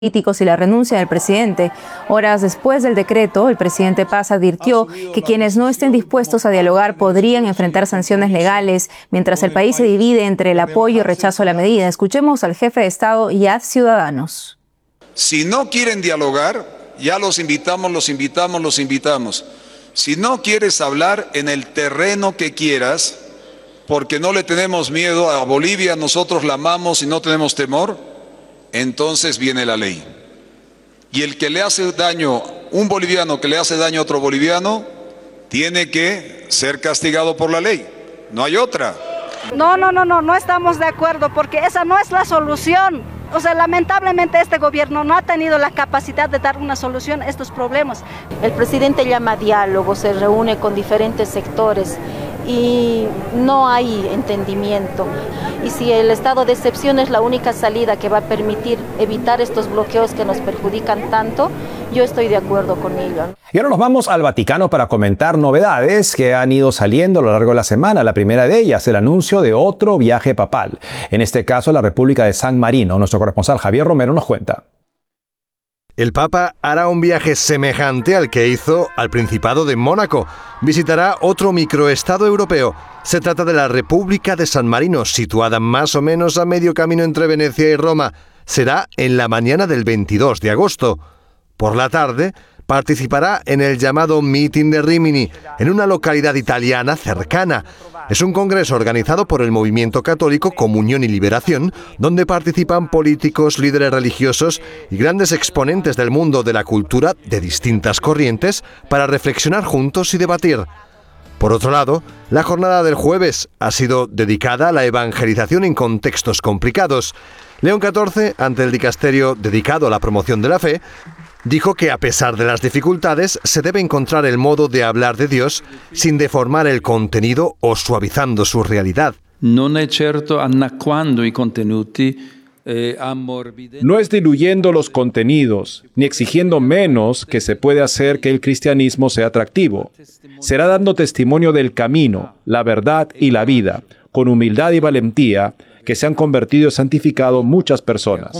políticos y la renuncia del presidente. Horas después del decreto, el presidente Paz advirtió que quienes no estén dispuestos a dialogar podrían enfrentar sanciones legales, mientras el país se divide entre el apoyo y rechazo a la medida. Escuchemos al jefe de Estado y a Ciudadanos. Si no quieren dialogar, ya los invitamos. Si no quieres hablar en el terreno que quieras, porque no le tenemos miedo a Bolivia, nosotros la amamos y no tenemos temor, entonces viene la ley. Y el que le hace daño, un boliviano que le hace daño a otro boliviano, tiene que ser castigado por la ley. No hay otra. No estamos de acuerdo, porque esa no es la solución. O sea, lamentablemente este gobierno no ha tenido la capacidad de dar una solución a estos problemas. El presidente llama a diálogo, se reúne con diferentes sectores y no hay entendimiento. Y si el estado de excepción es la única salida que va a permitir evitar estos bloqueos que nos perjudican tanto, yo estoy de acuerdo con ello. Y ahora nos vamos al Vaticano para comentar novedades que han ido saliendo a lo largo de la semana. La primera de ellas, el anuncio de otro viaje papal. En este caso, a la República de San Marino. Nuestro corresponsal Javier Romero nos cuenta. El Papa hará un viaje semejante al que hizo al Principado de Mónaco. Visitará otro microestado europeo. Se trata de la República de San Marino, situada más o menos a medio camino entre Venecia y Roma. Será en la mañana del 22 de agosto. Por la tarde, participará en el llamado Meeting de Rimini, en una localidad italiana cercana. Es un congreso organizado por el movimiento católico Comunión y Liberación, donde participan políticos, líderes religiosos y grandes exponentes del mundo de la cultura de distintas corrientes para reflexionar juntos y debatir. Por otro lado, la jornada del jueves ha sido dedicada a la evangelización en contextos complicados. León XIV, ante el dicasterio dedicado a la promoción de la fe, dijo que a pesar de las dificultades se debe encontrar el modo de hablar de Dios sin deformar el contenido o suavizando su realidad. No es diluyendo los contenidos, ni exigiendo menos que se puede hacer que el cristianismo sea atractivo. Será dando testimonio del camino, la verdad y la vida, con humildad y valentía, que se han convertido y santificado muchas personas.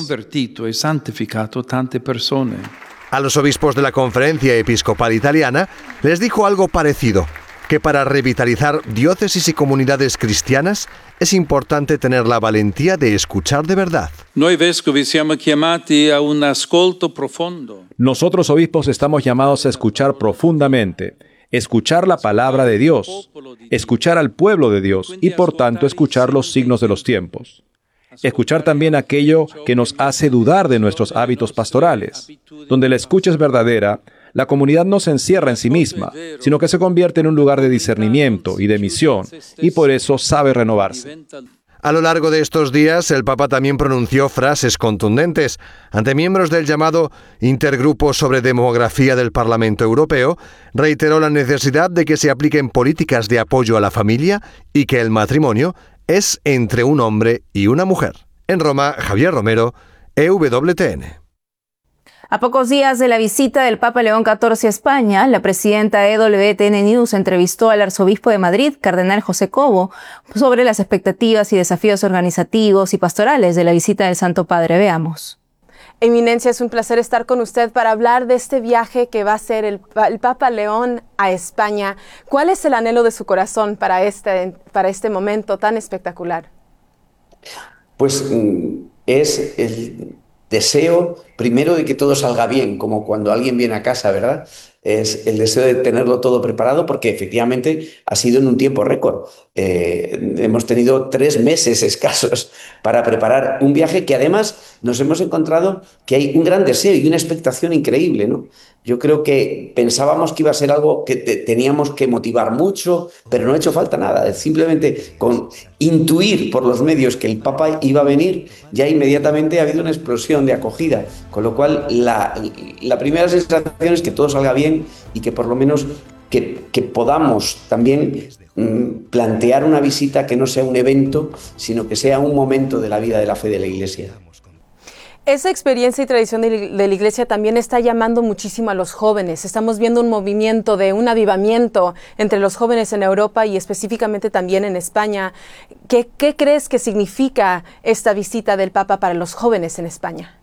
A los obispos de la Conferencia Episcopal Italiana les dijo algo parecido, que para revitalizar diócesis y comunidades cristianas es importante tener la valentía de escuchar de verdad. Nosotros obispos estamos llamados a escuchar profundamente, escuchar la palabra de Dios, escuchar al pueblo de Dios y por tanto escuchar los signos de los tiempos. Escuchar también aquello que nos hace dudar de nuestros hábitos pastorales. Donde la escucha es verdadera, la comunidad no se encierra en sí misma, sino que se convierte en un lugar de discernimiento y de misión, y por eso sabe renovarse. A lo largo de estos días, el Papa también pronunció frases contundentes ante miembros del llamado Intergrupo sobre Demografía del Parlamento Europeo. Reiteró la necesidad de que se apliquen políticas de apoyo a la familia y que el matrimonio es entre un hombre y una mujer. En Roma, Javier Romero, EWTN. A pocos días de la visita del Papa León XIV a España, la presidenta de EWTN News entrevistó al arzobispo de Madrid, cardenal José Cobo, sobre las expectativas y desafíos organizativos y pastorales de la visita del Santo Padre. Veamos. Eminencia, es un placer estar con usted para hablar de este viaje que va a hacer el Papa León a España. ¿Cuál es el anhelo de su corazón para este momento tan espectacular? Pues es el deseo, primero, de que todo salga bien, como cuando alguien viene a casa, ¿verdad? Es el deseo de tenerlo todo preparado, porque efectivamente ha sido en un tiempo récord. Hemos tenido 3 meses escasos para preparar un viaje que además nos hemos encontrado que hay un gran deseo y una expectación increíble, ¿no? Yo creo que pensábamos que iba a ser algo que teníamos que motivar mucho, pero no ha hecho falta nada. Simplemente con intuir por los medios que el Papa iba a venir, ya inmediatamente ha habido una explosión de acogida. Con lo cual, la primera sensación es que todo salga bien y que por lo menos que podamos también plantear una visita que no sea un evento, sino que sea un momento de la vida de la fe de la Iglesia. Esa experiencia y tradición de la Iglesia también está llamando muchísimo a los jóvenes. Estamos viendo un movimiento de un avivamiento entre los jóvenes en Europa y específicamente también en España. ¿Qué crees que significa esta visita del Papa para los jóvenes en España?